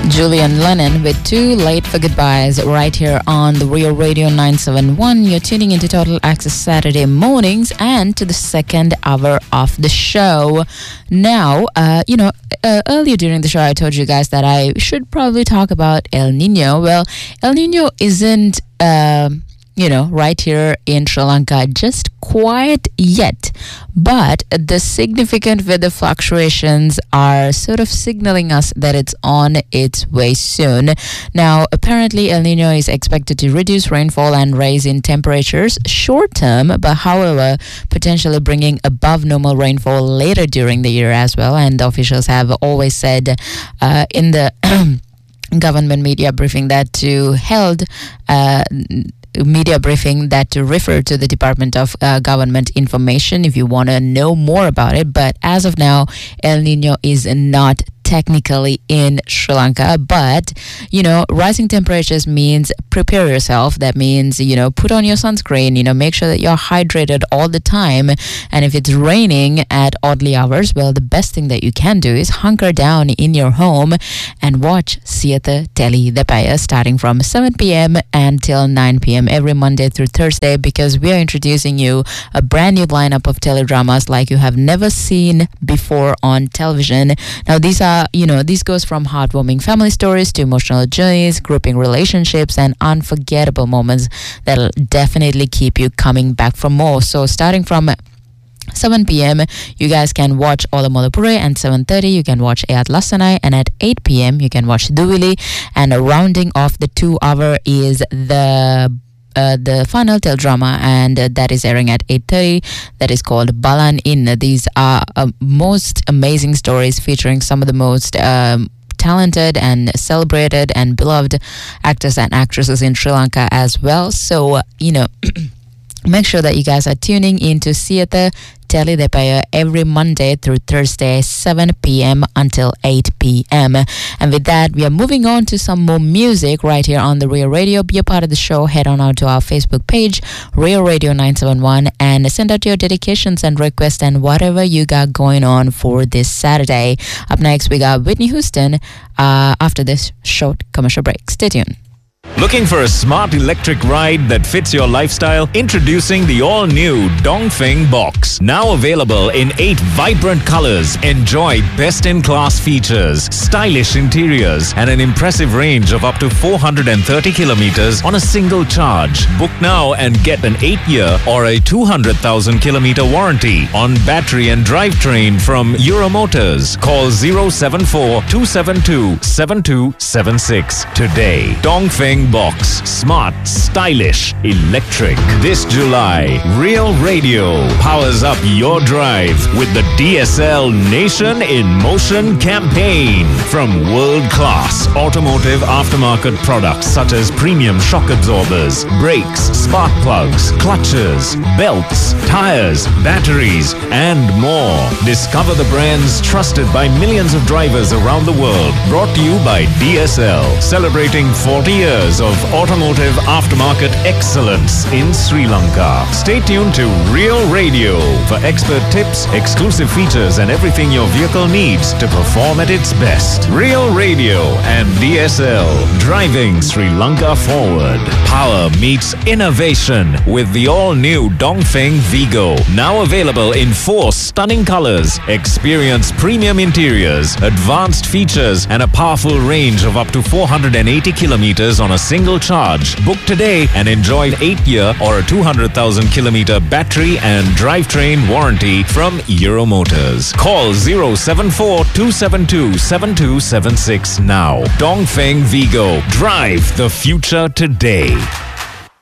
Julian Lennon with Too Late for Goodbyes right here on the Real Radio 971. You're tuning into Total Access Saturday mornings and to the second hour of the show. Now, earlier during the show, I told you guys that I should probably talk about El Nino. Well, El Nino isn't right here in Sri Lanka just quite yet, but the significant weather fluctuations are sort of signaling us that it's on its way soon. Now, apparently El Nino is expected to reduce rainfall and rise in temperatures short term, but however, potentially bringing above normal rainfall later during the year as well. And officials have always said in the government media briefing that to refer to the Department of Government Information if you want to know more about it. But as of now, El Nino is not technically in Sri Lanka, but rising temperatures means prepare yourself. That means put on your sunscreen, make sure that you're hydrated all the time. And if it's raining at oddly hours, well, the best thing that you can do is hunker down in your home and watch Sietha Teli Depaya starting from 7 p.m. until 9 p.m. every Monday through Thursday, because we are introducing you a brand new lineup of teledramas like you have never seen before on television. Now, these goes from heartwarming family stories to emotional journeys, gripping relationships, and unforgettable moments that'll definitely keep you coming back for more. So starting from 7 p.m. you guys can watch Ola Molapure, and 7:30 you can watch Ayat Lassanai, and at 8 p.m. you can watch Duvili, and rounding off the 2 hour is the final teledrama, and that is airing at 8:30. That is called Balan In. These are most amazing stories featuring some of the most talented and celebrated and beloved actors and actresses in Sri Lanka as well. So, make sure that you guys are tuning into Sietha Teli Depaya every Monday through Thursday, 7 p.m. until 8 p.m. And with that, we are moving on to some more music right here on the Real Radio. Be a part of the show. Head on out to our Facebook page, Real Radio 971, and send out your dedications and requests and whatever you got going on for this Saturday. Up next, we got Whitney Houston after this short commercial break. Stay tuned. Looking for a smart electric ride that fits your lifestyle? Introducing the all-new Dongfeng Box. Now available in 8 vibrant colors. Enjoy best-in-class features, stylish interiors, and an impressive range of up to 430 kilometers on a single charge. Book now and get an 8-year or a 200,000 kilometer warranty on battery and drivetrain from Euromotors. Call 074-272-7276 today. Dongfeng Box. Smart, stylish, electric. This July, Real Radio powers up your drive with the DSL Nation in Motion campaign. From world-class automotive aftermarket products such as premium shock absorbers, brakes, spark plugs, clutches, belts, tires, batteries, and more. Discover the brands trusted by millions of drivers around the world. Brought to you by DSL, celebrating 40 years of automotive aftermarket excellence in Sri Lanka. Stay tuned to Real Radio for expert tips, exclusive features, and everything your vehicle needs to perform at its best. Real Radio and DSL, driving Sri Lanka forward. Power meets innovation with the all-new Dongfeng Vigo. Now available in 4 stunning colors. Experience premium interiors, advanced features, and a powerful range of up to 480 kilometers on a single charge. Book today and enjoy an 8-year or a 200,000 kilometer battery and drivetrain warranty from Euromotors. Call 074-272-7276 now. Dongfeng Vigo. Drive the future today.